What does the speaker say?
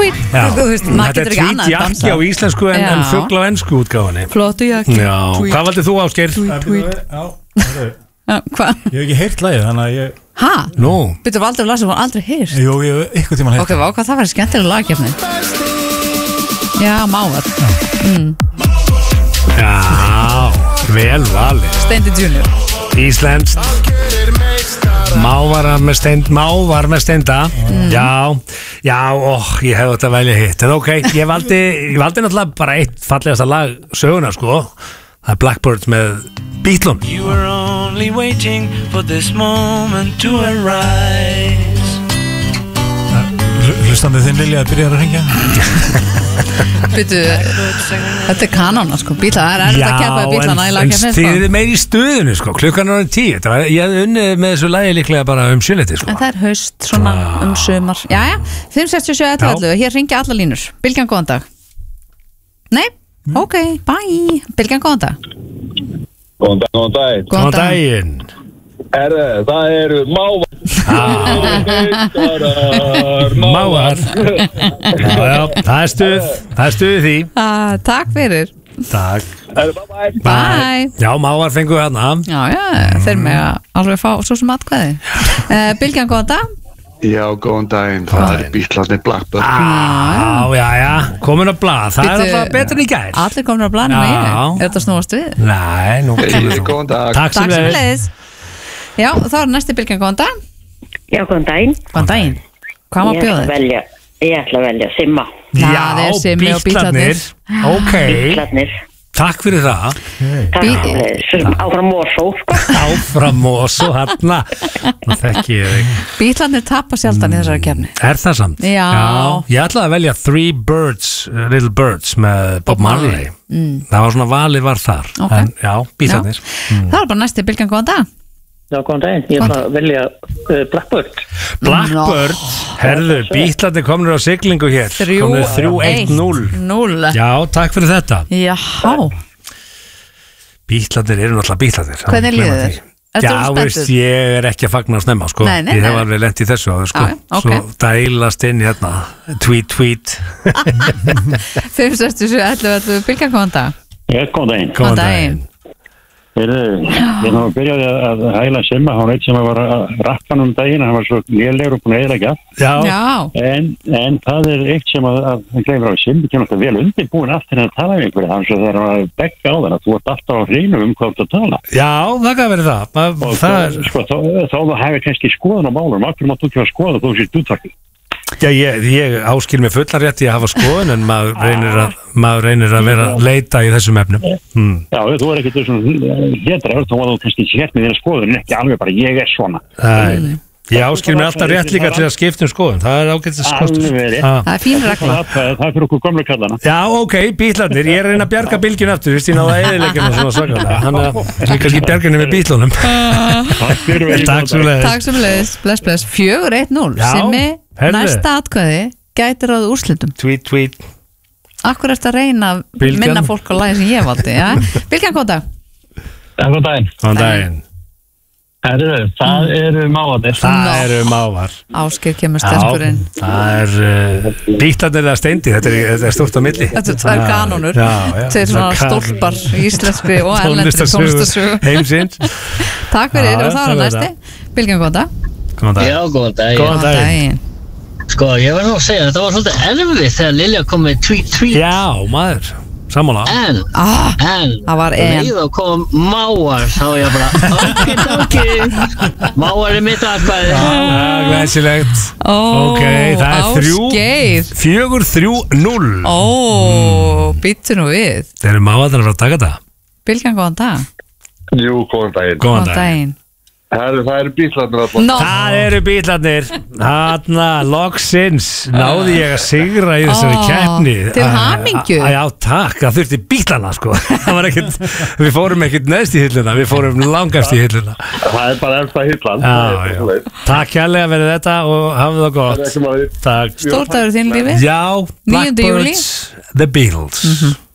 tweet. Þú veist, maður getur ekki annað að dansa. Þetta er tweet jakki á íslensku en fugl á ensku útgáfunni. Flottu jakki. Já, hvað valdið þú, Ásgeir? Tweet. Hvað? Ég hef ekki heyrt lagið, þannig að ég... Hæ? Nú? Byttu Valdur Larsson var aldrei heyrt? Jú, ég hef eitthvað tíma heyrt. Ok, hvað það var skemmtilega lagkefni? Já, Mávar. Já, vel valið. Steindi Junior. Íslenskt. Mávar með steinda. Já, ég hef þetta velja hitt. En ok, ég valdi náttúrulega bara eitt fallegasta lag söguna, sko. Það er Blackbird með Beatlum. You were only waiting for this moment to arise. Hlustandi þinn vilja að byrja að ringja? Byttu, þetta er kanóna, sko. Bítla, það er að keppa við Bítlana í lagkefni, sko. Já, en þið er meir í stuðinu, sko. Klukkan er 10. Ég hef unnið með þessu lagi líklega bara 7:00, sko. En það er haust, svona sumar. Jæja, 56711, hér ringja alla línur. Bylgjan, góðan dag. Nei? Ok, bye. Bylgjan, góðan dag. Góðan dag. Góðan daginn. Það eru Mávar. Mávar. Já, það er stuð því. Takk fyrir. Takk. Bye. Já, Mávar fengu hérna. Já, þeir með að alveg fá svo sem atkvæði. Bylgjan, góðan dag. Já, góðan daginn, það er Bítlarnir Blackbird. Já, komin á blað, það er alltaf betur en í gær. Allir komin á blað nema ég, er þetta snúast við? Nei, nú kemur þú. Góðan dag. Takk sem leiðis. Já, þá er næsti Bylgjan, góðan dag. Já, góðan daginn. Góðan daginn. Hvað má bjóða þér? Ég ætla að velja Simma. Já, Bítlarnir. Ok. Bítlarnir. Takk fyrir það. Áfram Mosó, sko. Áfram Mosó, hérna. Nú þekki ég þig. Bítlarnir tapa sjaldan í þessari keppni. Er það samt? Já. Ég ætlaði að velja Little Birds með Bob Marley. Það var svona valið var þar. En já, Bítlarnir. Það er bara næsti Bylgjan, góðan dag. Já, góðan daginn. Ég ætla að velja Blackbird. Blackbird, herðu, Bítlarnir komnir á siglingu hér. 3-1-0. Já, takk fyrir þetta. Já. Bítlarnir eru náttúrulega Bítlarnir. Hvernig líður þér? Já, veist, ég er ekki að fagna að snemma, sko. Nei. Ég hef alveg lent í þessu, sko. Svo dælast inn hérna. Tweet. 56711, Bylgjan, góðan dag. Já, góðan daginn. Góðan daginn. Ég byrjaði að hæla Simma, hann veit sem að var að rappa um daginn, hann var svo lélegur og búin að eðilegja. Já. En það er eitt sem að hann gleymir á Simmi, kemur alltaf vel undirbúin aftur en að tala um einhverju, hann svo þegar hann var að begga á þann að þú ert alltaf á hreinu hvað þú að tala. Já, það kann verið það. Sko, þá hefur kannski skoðun á málum, akkur máttu ekki að skoða þú sér útvarki. Já, ég áskil mig fullan rétt í að hafa skoðun en maður reynir að vera að leita í þessum efnum. Já, þú er ekkert svona hétrar, þá var þú kannski hér með þér skoðun en ekki alveg bara ég er svona. Nei, ég áskil mig alltaf rétt líka til að skipta skoðun, það er ágætis kostur. Það er fín regla. Það er fyrir okkur gömlu kallana. Já, ok, Bítlarnir, ég er að reyna að bjarga bylgjun aftur, ég náði að eyðileggja svona svakalega, þannig að ég kannski bjarga henni með Bítlunum. Takk sem leiðis, bless. 4-1-0, Simmi, næsta atkvæði gætir áður úrslitum. Tweet. Akkur eftir að reyna að minna fólk á lagi sem ég valdi, ja? Bylgjan, góðan dag. Góðan daginn. Góðan daginn. Það eru Mávarnir. Það eru Mávar. Ásgeir kemur sterkur inn. Það er Bítlarnir eða Steindi, þetta er stórt á milli. Þetta er tvær kanónur. Þeir svona stólpar í íslenskri og erlendri tónlistarsögu. Heimsins. Takk fyrir, og það var næsti. Bylgjan, góðan dag. Já, góðan daginn. Góðan daginn. Sko, ég var nú að segja, þetta var svolítið erfið þegar Lilja kom með tweet. Já, maður, sammála. En það var við þá kom Mávar, þá ég bara ok, Mávar er mitt aðkvæði. Glæsilegt. Ok, það er 4-3-0. Býttu nú við. Þeir eru Mávarnir að fara að taka það. Bylgjan, góðan dag. Jú, góðan daginn. Góðan daginn. Það eru Bítlarnir að Það eru Bítlarnir. Hanna, loksins náði ég að sigra í þessari keppni. Til hamingju. Já, takk, það þurfti Bítlana, sko. Við fórum ekkert neðst í hilluna, við fórum langast í hilluna. Það er bara eftir hillan. Takk kærlega fyrir þetta og hafið það gott. Takk. Stórdagur þín lífi. Já, Blackbirds, The Beatles.